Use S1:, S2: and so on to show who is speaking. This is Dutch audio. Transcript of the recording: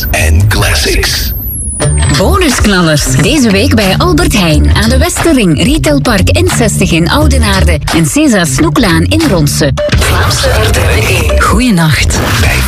S1: en classics.
S2: Bonusknallers. Deze week bij Albert Heijn aan de Westerring, Retailpark N60 in Oudenaarde en César Snoeklaan in Ronse. Vlaamse Goeienacht.